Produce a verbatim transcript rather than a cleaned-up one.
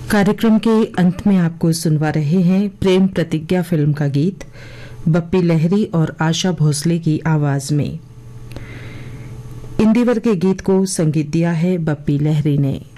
कार्यक्रम के अंत में आपको सुनवा रहे हैं प्रेम प्रतिज्ञा फिल्म का गीत बप्पी लहरी और आशा भोसले की आवाज में। इंदिवर के गीत को संगीत दिया है बप्पी लहरी ने।